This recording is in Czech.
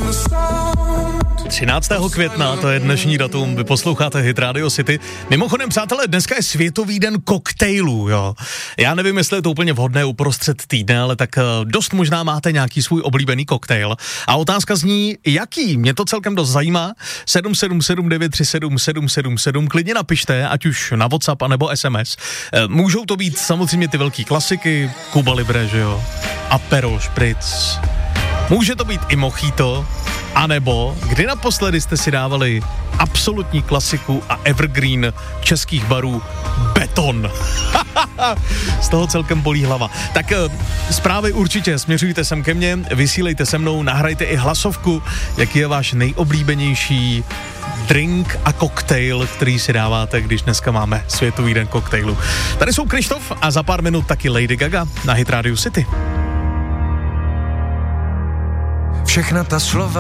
13. května, to je dnešní datum, vy posloucháte Hit Radio City. Mimochodem, přátelé, dneska je Světový den koktejlů, jo. Já nevím, jestli je to úplně vhodné uprostřed týdne, ale tak dost možná máte nějaký svůj oblíbený koktejl. A otázka zní, jaký? Mě to celkem dost zajímá. 777 937 777, klidně napište, ať už na WhatsApp nebo SMS. Můžou to být samozřejmě ty velký klasiky, Cuba Libre, že jo, Aperol Spritz. Může to být i mojito, anebo kdy naposledy jste si dávali absolutní klasiku a evergreen českých barů Beton. Z toho celkem bolí hlava. Tak zprávy určitě směřujte sem ke mně, vysílejte se mnou, nahrajte i hlasovku, jaký je váš nejoblíbenější drink a koktejl, který si dáváte, když dneska máme Světový den koktejlu. Tady jsou Krištof a za pár minut taky Lady Gaga na Hit Radio City. Všechna ta slova